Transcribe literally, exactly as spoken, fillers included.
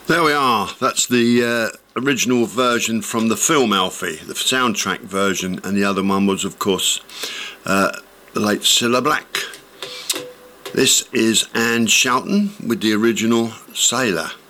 There we are. That's the uh, original version from the film Alfie, the soundtrack version, and the other one was, of course, uh, the late Cilla Black. This is Anne Shelton with the original Sailor.